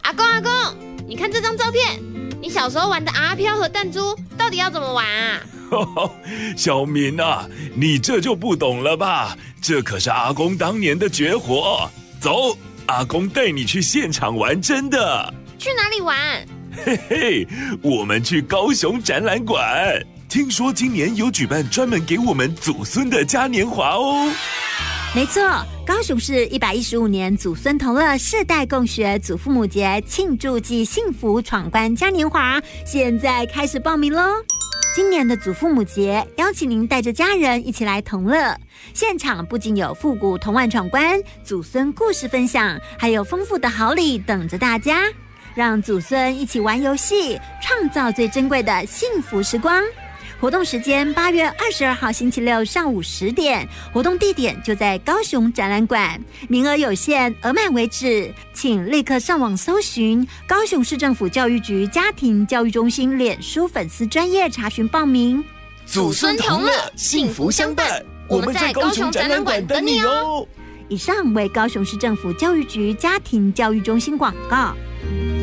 阿公，你看这张照片，你小时候玩的阿飘和弹珠到底要怎么玩啊？ 小明啊，你这就不懂了吧？这可是阿公当年的绝活。走，阿公带你去现场玩真的。 去哪里玩？ 嘿嘿，我们去高雄展览馆。听说今年有举办专门给我们祖孙的嘉年华哦。 没错，高雄市115年祖孙同乐世代共学祖父母节庆祝暨幸福闯关嘉年华现在开始报名咯。今年的祖父母节邀请您带着家人一起来同乐，现场不仅有复古童玩闯关、祖孙故事分享，还有丰富的好礼等着大家，让祖孙一起玩游戏，创造最珍贵的幸福时光。活动时间8月22号星期六上午10点，活动地点就在高雄展览馆，名额有限，额满为止，请立刻上网搜寻高雄市政府教育局家庭教育中心脸书粉丝专页查询报名。 祖孙同乐，幸福相伴，我们在高雄展览馆等你哦。 以上为高雄市政府教育局家庭教育中心广告。